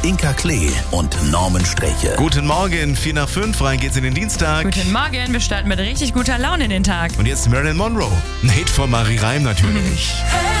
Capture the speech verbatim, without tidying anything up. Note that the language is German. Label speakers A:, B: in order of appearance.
A: Inka Klee und Norman Streche.
B: Guten Morgen, vier nach fünf, rein geht's in den Dienstag.
C: Guten Morgen, wir starten mit richtig guter Laune in den Tag.
B: Und jetzt Marilyn Monroe. Ein Hit von Marie Reim natürlich.